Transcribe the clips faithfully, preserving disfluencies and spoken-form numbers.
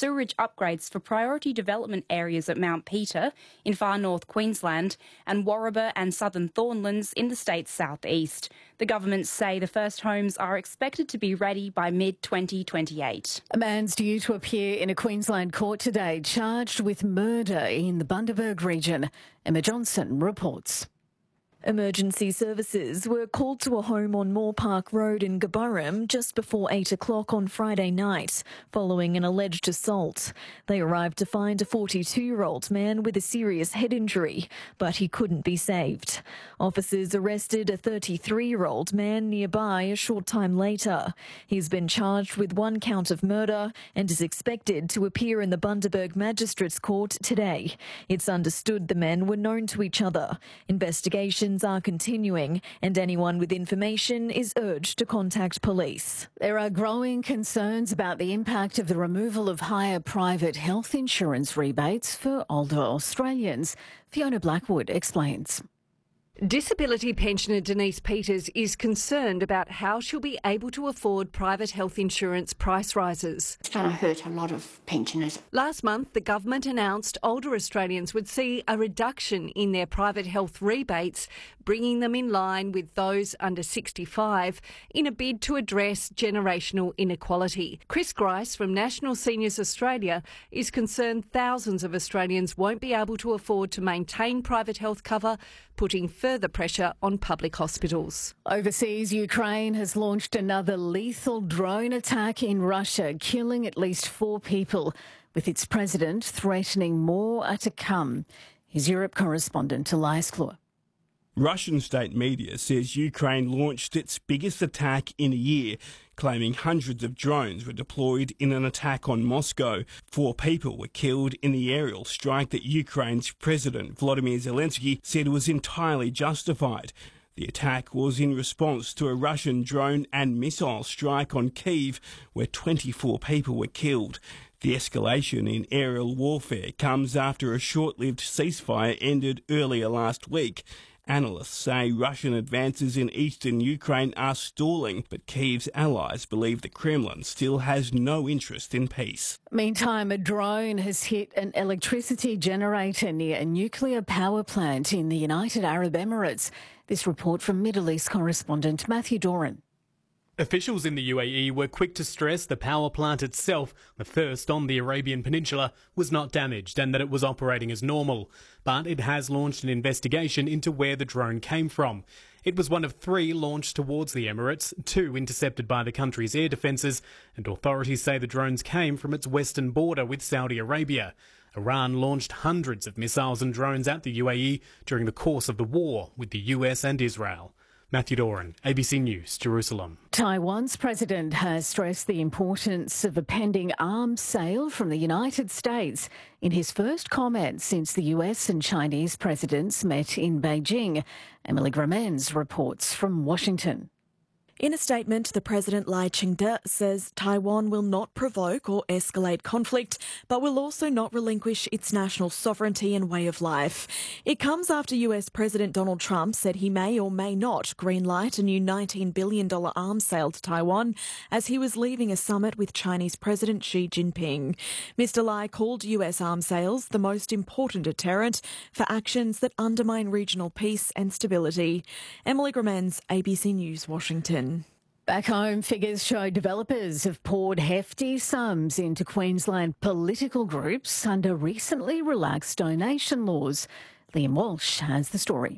sewerage upgrades for priority development areas at Mount Peter in far north Queensland and Warraba and southern Thornlands in the state's southeast. The governments say the first homes are expected to be ready by mid twenty twenty-eight. A man's due to appear in a Queensland court today, charged with murder in the Bundaberg region. Emma Johnson reports. Emergency services were called to a home on Moore Park Road in Gaburrum just before eight o'clock on Friday night, following an alleged assault. They arrived to find a forty-two-year-old man with a serious head injury, but he couldn't be saved. Officers arrested a thirty-three-year-old man nearby a short time later. He's been charged with one count of murder and is expected to appear in the Bundaberg Magistrates Court today. It's understood the men were known to each other. Investigations are continuing and anyone with information is urged to contact police. There are growing concerns about the impact of the removal of higher private health insurance rebates for older Australians. Fiona Blackwood explains. Disability pensioner Denise Peters is concerned about how she'll be able to afford private health insurance price rises. It's going to hurt a lot of pensioners. Last month, the government announced older Australians would see a reduction in their private health rebates, bringing them in line with those under sixty-five in a bid to address generational inequality. Chris Grice from National Seniors Australia is concerned thousands of Australians won't be able to afford to maintain private health cover, putting further pressure on public hospitals. Overseas, Ukraine has launched another lethal drone attack in Russia, killing at least four people, with its president threatening more are to come. Here's Europe correspondent Elias Kloor. Russian state media says Ukraine launched its biggest attack in a year, claiming hundreds of drones were deployed in an attack on Moscow. Four people were killed in the aerial strike that Ukraine's President Volodymyr Zelensky said was entirely justified. The attack was in response to a Russian drone and missile strike on Kyiv, where twenty-four people were killed. The escalation in aerial warfare comes after a short-lived ceasefire ended earlier last week. Analysts say Russian advances in eastern Ukraine are stalling, but Kyiv's allies believe the Kremlin still has no interest in peace. Meantime, a drone has hit an electricity generator near a nuclear power plant in the United Arab Emirates. This report from Middle East correspondent Matthew Doran. Officials in the U A E were quick to stress the power plant itself, the first on the Arabian Peninsula, was not damaged and that it was operating as normal. But it has launched an investigation into where the drone came from. It was one of three launched towards the Emirates, two intercepted by the country's air defences, and authorities say the drones came from its western border with Saudi Arabia. Iran launched hundreds of missiles and drones at the U A E during the course of the war with the U S and Israel. Matthew Doran, A B C News, Jerusalem. Taiwan's president has stressed the importance of a pending arms sale from the United States in his first comments since the U S and Chinese presidents met in Beijing. Emily Gramenz reports from Washington. In a statement, the President Lai Ching-te says Taiwan will not provoke or escalate conflict, but will also not relinquish its national sovereignty and way of life. It comes after U S President Donald Trump said he may or may not greenlight a new nineteen billion dollars arms sale to Taiwan as he was leaving a summit with Chinese President Xi Jinping. Mister Lai called U S arms sales the most important deterrent for actions that undermine regional peace and stability. Emily Gramenz, A B C News, Washington. Back home, figures show developers have poured hefty sums into Queensland political groups under recently relaxed donation laws. Liam Walsh has the story.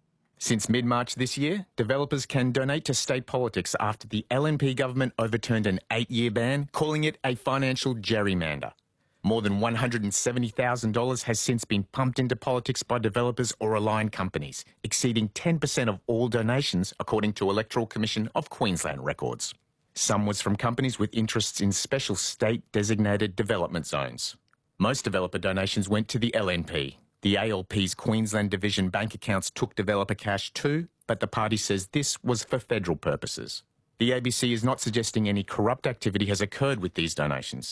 Since mid-March this year, developers can donate to state politics after the L N P government overturned an eight-year ban, calling it a financial gerrymander. More than one hundred seventy thousand dollars has since been pumped into politics by developers or aligned companies, exceeding ten percent of all donations, according to Electoral Commission of Queensland records. Some was from companies with interests in special state-designated development zones. Most developer donations went to the L N P. The A L P's Queensland Division bank accounts took developer cash too, but the party says this was for federal purposes. The A B C is not suggesting any corrupt activity has occurred with these donations.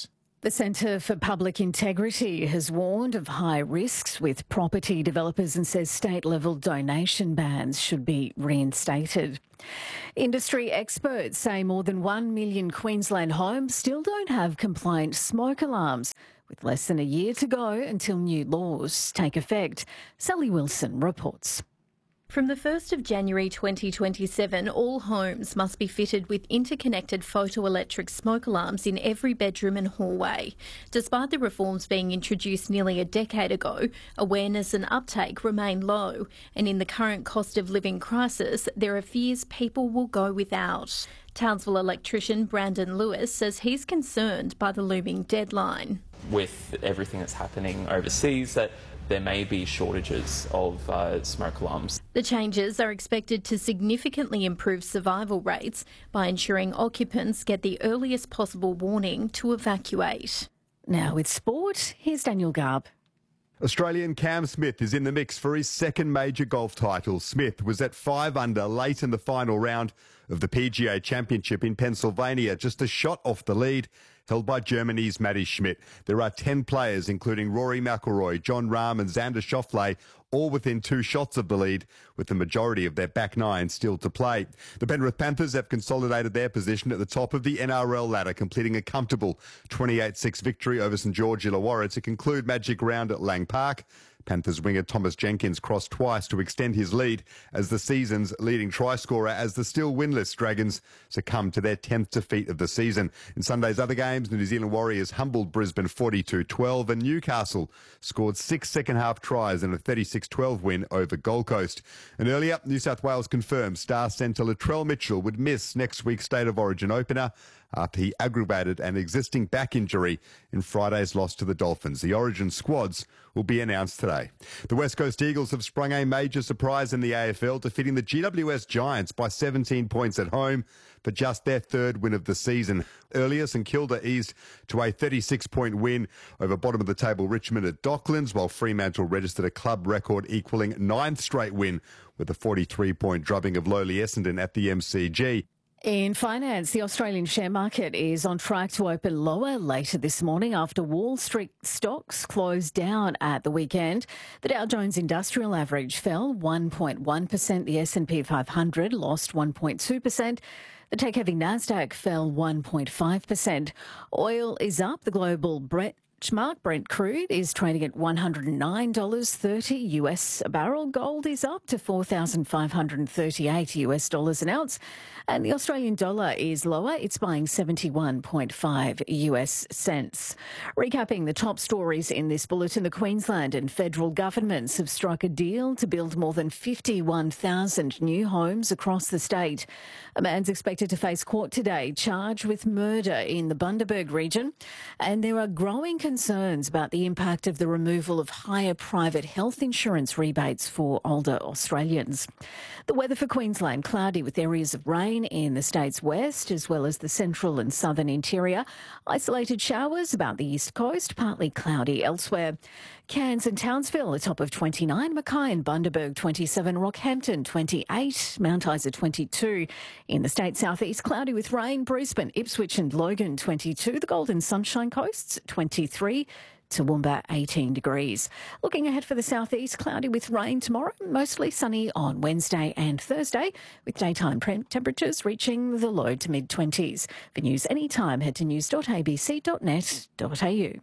The Centre for Public Integrity has warned of high risks with property developers and says state-level donation bans should be reinstated. Industry experts say more than one million Queensland homes still don't have compliant smoke alarms, with less than a year to go until new laws take effect. Sally Wilson reports. From the first of January twenty twenty-seven, all homes must be fitted with interconnected photoelectric smoke alarms in every bedroom and hallway. Despite the reforms being introduced nearly a decade ago, awareness and uptake remain low, and in the current cost of living crisis, there are fears people will go without. Townsville electrician Brandon Lewis says he's concerned by the looming deadline. With everything that's happening overseas, that there may be shortages of uh, smoke alarms. The changes are expected to significantly improve survival rates by ensuring occupants get the earliest possible warning to evacuate. Now with sport, here's Daniel Garb. Australian Cam Smith is in the mix for his second major golf title. Smith was at five under late in the final round of the P G A Championship in Pennsylvania, just a shot off the lead, held by Germany's Matti Schmidt. There are ten players, including Rory McIlroy, Jon Rahm and Xander Schauffele, all within two shots of the lead, with the majority of their back nine still to play. The Penrith Panthers have consolidated their position at the top of the N R L ladder, completing a comfortable twenty-eight six victory over St George Illawarra to conclude Magic Round at Lang Park. Panthers winger Thomas Jenkins crossed twice to extend his lead as the season's leading try scorer as the still winless Dragons succumb to their tenth defeat of the season. In Sunday's other games, the New Zealand Warriors humbled Brisbane forty-two twelve and Newcastle scored six second-half tries in a thirty-six twelve win over Gold Coast. And earlier, New South Wales confirmed star centre Latrell Mitchell would miss next week's State of Origin opener after he aggravated an existing back injury in Friday's loss to the Dolphins. The Origin squads will be announced today. The West Coast Eagles have sprung a major surprise in the A F L, defeating the G W S Giants by seventeen points at home for just their third win of the season. Earlier, St Kilda eased to a thirty-six point win over bottom-of-the-table Richmond at Docklands, while Fremantle registered a club record equalling ninth straight win with a forty-three point drubbing of lowly Essendon at the M C G. In finance, the Australian share market is on track to open lower later this morning after Wall Street stocks closed down at the weekend. The Dow Jones Industrial Average fell one point one percent. The S and P five hundred lost one point two percent. The tech-heavy Nasdaq fell one point five percent. Oil is up. The global Brent Benchmark Brent crude is trading at one hundred nine dollars thirty U S a barrel. Gold is up to four thousand five hundred thirty-eight U S dollars an ounce. And the Australian dollar is lower. It's buying seventy-one point five U S cents. Recapping the top stories in this bulletin, the Queensland and federal governments have struck a deal to build more than fifty-one thousand new homes across the state. A man's expected to face court today, charged with murder in the Bundaberg region. And there are growing concerns about the impact of the removal of higher private health insurance rebates for older Australians. The weather for Queensland, cloudy with areas of rain in the state's west as well as the central and southern interior. Isolated showers about the east coast, partly cloudy elsewhere. Cairns and Townsville, a top of twenty-nine. Mackay and Bundaberg, twenty-seven. Rockhampton, twenty-eight. Mount Isa, twenty-two. In the state southeast, cloudy with rain. Brisbane, Ipswich and Logan, twenty-two. The Golden Sunshine Coasts, twenty-three. Toowoomba, eighteen degrees. Looking ahead for the southeast, cloudy with rain tomorrow, mostly sunny on Wednesday and Thursday, with daytime temperatures reaching the low to mid-twenties. For news anytime, head to news dot a b c dot net dot a u.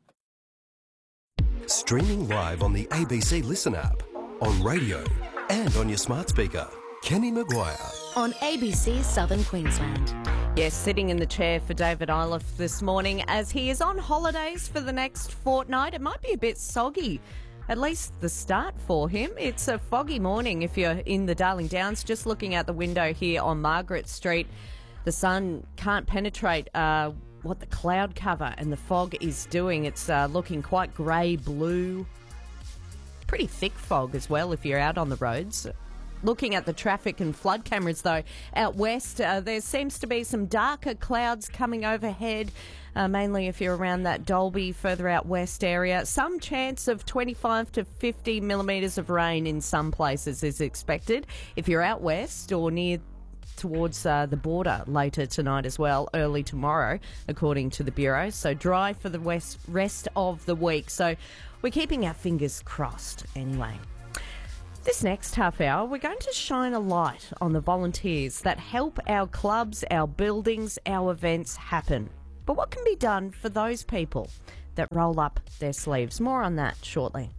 Streaming live on the A B C Listen app, on radio and on your smart speaker. Kenny Maguire. On A B C Southern Queensland. Yes, sitting in the chair for David Iliff this morning as he is on holidays for the next fortnight. It might be a bit soggy, at least the start for him. It's a foggy morning if you're in the Darling Downs. Just looking out the window here on Margaret Street, the sun can't penetrate uh, what the cloud cover and the fog is doing. It's uh, looking quite grey-blue. Pretty thick fog as well if you're out on the roads. Looking at the traffic and flood cameras, though, out west, uh, there seems to be some darker clouds coming overhead, uh, mainly if you're around that Dalby, further out west area. Some chance of twenty-five to fifty millimetres of rain in some places is expected. If you're out west or near towards uh, the border later tonight as well, early tomorrow, according to the Bureau. So dry for the west, rest of the week. So we're keeping our fingers crossed anyway. This next half hour, we're going to shine a light on the volunteers that help our clubs, our buildings, our events happen. But what can be done for those people that roll up their sleeves? More on that shortly.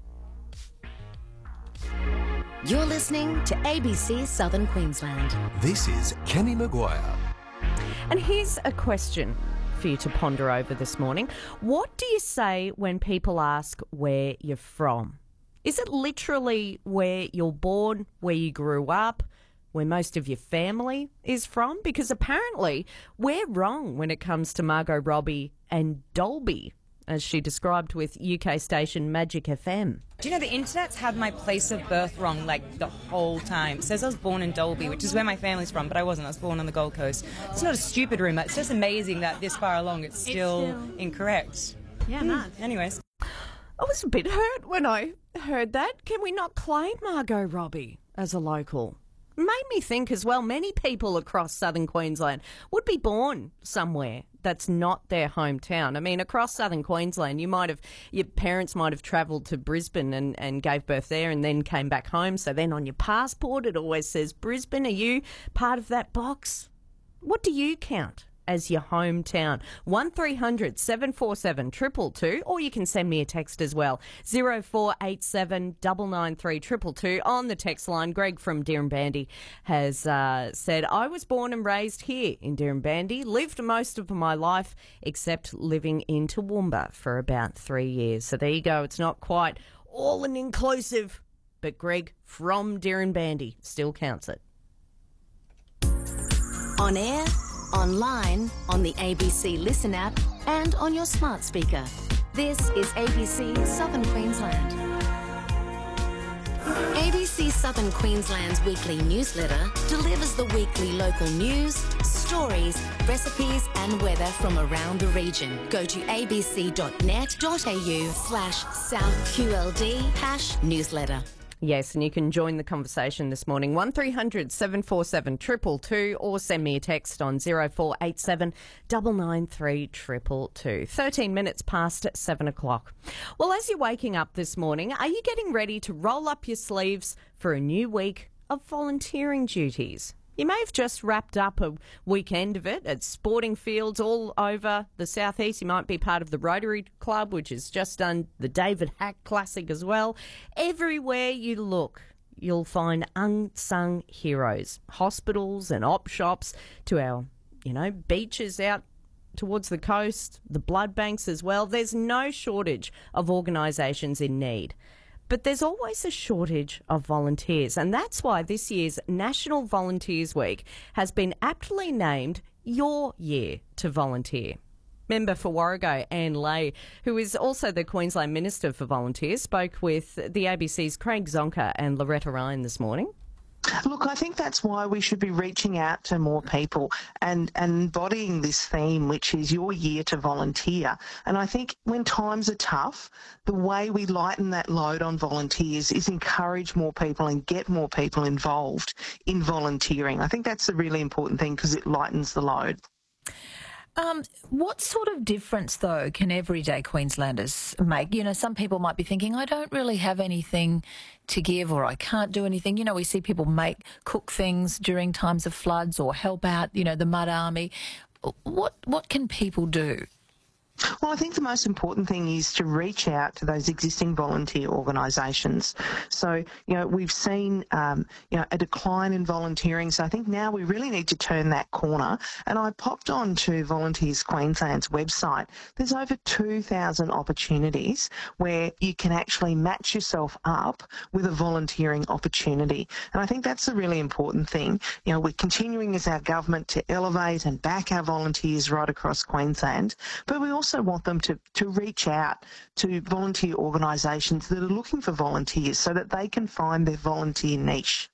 You're listening to A B C Southern Queensland. This is Kenny Maguire. And here's a question for you to ponder over this morning. What do you say when people ask where you're from? Is it literally where you're born, where you grew up, where most of your family is from? Because apparently we're wrong when it comes to Margot Robbie and Dalby, as she described with U K station Magic F M. Do you know the internet's had my place of birth wrong like the whole time? It says I was born in Dalby, which is where my family's from, but I wasn't. I was born on the Gold Coast. It's not a stupid rumour. It's just amazing that this far along it's still, it's still... incorrect. Yeah, hmm. mad. Anyways. I was a bit hurt when I heard that. Can we not claim Margot Robbie as a local? It made me think as well, many people across southern Queensland would be born somewhere that's not their hometown. I mean, across southern Queensland, you might have, your parents might have travelled to Brisbane and, and gave birth there and then came back home. So then on your passport, it always says Brisbane. Are you part of that box? What do you count as your hometown? one three hundred seven four seven two two two, or you can send me a text as well. zero four eight seven nine nine three two two two on the text line. Greg from Dirranbandy has uh, said, I was born and raised here in Dirranbandy, lived most of my life except living in Toowoomba for about three years. So there you go. It's not quite all an inclusive, but Greg from Dirranbandy still counts it. On air, online, on the A B C Listen app and on your smart speaker. This is A B C Southern Queensland. A B C Southern Queensland's weekly newsletter delivers the weekly local news, stories, recipes and weather from around the region. Go to abc.net.au slash southqld hash newsletter. Yes, and you can join the conversation this morning, one three hundred seven four seven two two two, or send me a text on zero four eight seven nine nine three two two two. thirteen minutes past seven o'clock. Well, as you're waking up this morning, are you getting ready to roll up your sleeves for a new week of volunteering duties? You may have just wrapped up a weekend of it at sporting fields all over the southeast. You might be part of the Rotary Club, which has just done the David Hack Classic as well. Everywhere you look, you'll find unsung heroes. Hospitals and op shops to our, you know, beaches out towards the coast, the blood banks as well. There's no shortage of organisations in need. But there's always a shortage of volunteers, and that's why this year's National Volunteers Week has been aptly named Your Year to Volunteer. Member for Warrego, Anne Lay, who is also the Queensland Minister for Volunteers, spoke with the A B C's Craig Zonka and Loretta Ryan this morning. Look, I think that's why we should be reaching out to more people and, and embodying this theme, which is your year to volunteer. And I think when times are tough, the way we lighten that load on volunteers is encourage more people and get more people involved in volunteering. I think that's a really important thing because it lightens the load. Um, what sort of difference, though, can everyday Queenslanders make? You know, some people might be thinking, I don't really have anything to give, or I can't do anything. You know, we see people make, cook things during times of floods or help out, you know, the mud army. What, what can people do? Well, I think the most important thing is to reach out to those existing volunteer organisations. So, you know, we've seen, um, you know, a decline in volunteering. So I think now we really need to turn that corner. And I popped on to Volunteers Queensland's website. There's over two thousand opportunities where you can actually match yourself up with a volunteering opportunity. And I think that's a really important thing. You know, we're continuing as our government to elevate and back our volunteers right across Queensland, but we also want them to, to reach out to volunteer organisations that are looking for volunteers so that they can find their volunteer niche.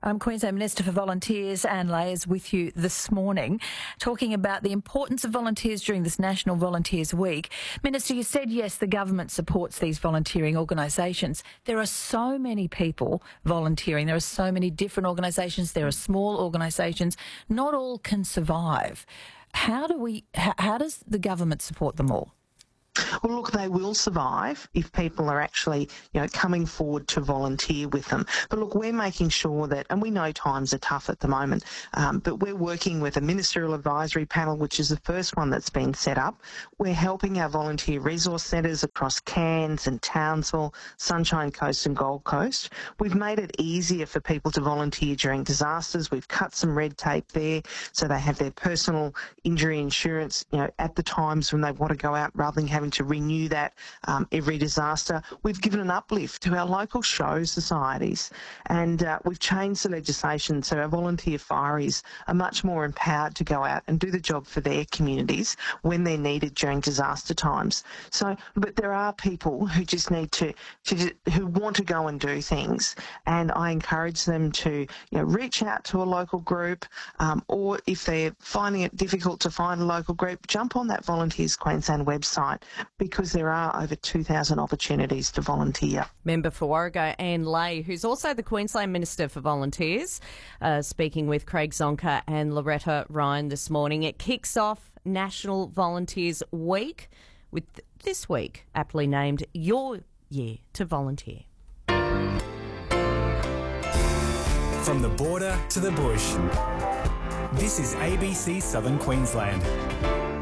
Um, Queensland Minister for Volunteers Anne Ley is with you this morning, talking about the importance of volunteers during this National Volunteers Week. Minister, you said yes, the government supports these volunteering organisations. There are so many people volunteering. There are so many different organisations. There are small organisations. Not all can survive. How do we? How, how does the government support them all? Well, look, they will survive if people are actually, you know, coming forward to volunteer with them. But look, we're making sure that, and we know times are tough at the moment, um, but we're working with a ministerial advisory panel, which is the first one that's been set up. We're helping our volunteer resource centres across Cairns and Townsville, Sunshine Coast and Gold Coast. We've made it easier for people to volunteer during disasters. We've cut some red tape there so they have their personal injury insurance, you know, at the times when they want to go out rather than having to renew that um, every disaster. We've given an uplift to our local show societies, and uh, we've changed the legislation so our volunteer fireys are much more empowered to go out and do the job for their communities when they're needed during disaster times. So, but there are people who just need to, to who want to go and do things, and I encourage them to, you know, reach out to a local group, um, or if they're finding it difficult to find a local group, jump on that Volunteers Queensland website, because there are over two thousand opportunities to volunteer. Member for Warrego, Anne Ley, who's also the Queensland Minister for Volunteers, uh, speaking with Craig Zonka and Loretta Ryan this morning. It kicks off National Volunteers Week with this week aptly named Your Year to Volunteer. From the border to the bush, this is A B C Southern Queensland.